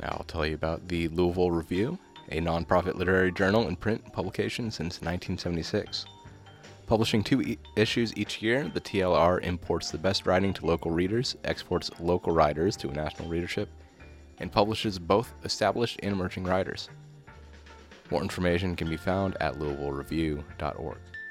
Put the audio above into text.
Now I'll tell you about the Louisville Review, a nonprofit literary journal and print publication since 1976. Publishing two issues each year, the TLR imports the best writing to local readers, exports local writers to a national readership, and publishes both established and emerging writers. More information can be found at louisvillereview.org.